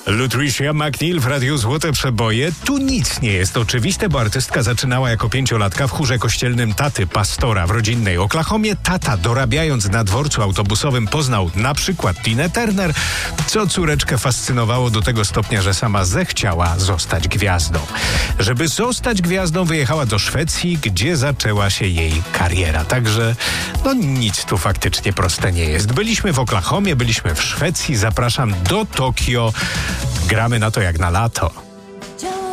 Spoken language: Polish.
Lutricia McNeil w Radiu Złote Przeboje. Tu nic nie jest oczywiste, bo artystka zaczynała jako 5-latka w chórze kościelnym taty pastora w rodzinnej Oklahomie. Tata, dorabiając na dworcu autobusowym, poznał na przykład Tinę Turner, co córeczkę fascynowało do tego stopnia, że sama zechciała zostać gwiazdą. Żeby zostać gwiazdą, wyjechała do Szwecji, gdzie zaczęła się jej kariera. Także nic tu faktycznie proste nie jest. Byliśmy w Oklahomie, byliśmy w Szwecji, zapraszam do Tokio. Gramy na to jak na lato.